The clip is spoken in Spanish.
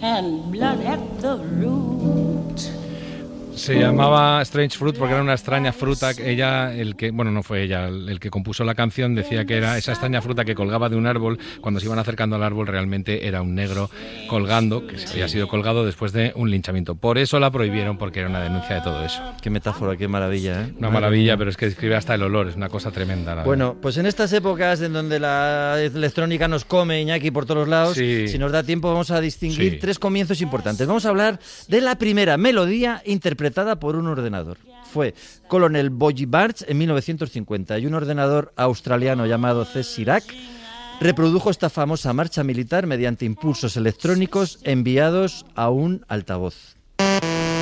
and blood at the root. Se llamaba Strange Fruit porque era una extraña fruta. No fue ella, el que compuso la canción decía que era esa extraña fruta que colgaba de un árbol. Cuando se iban acercando al árbol realmente era un negro colgando, que había sido colgado después de un linchamiento. Por eso la prohibieron, porque era una denuncia de todo eso. Qué metáfora, qué maravilla, ¿eh? Una maravilla, pero es que describe hasta el olor, es una cosa tremenda. Bueno, pues en estas épocas en donde la electrónica nos come, Iñaki, por todos los lados, si nos da tiempo vamos a distinguir tres comienzos importantes. Vamos a hablar de la primera melodía interpretada por un ordenador. Fue Colonel Bogie Barge en 1950 y un ordenador australiano llamado CSIRAC reprodujo esta famosa marcha militar mediante impulsos electrónicos enviados a un altavoz.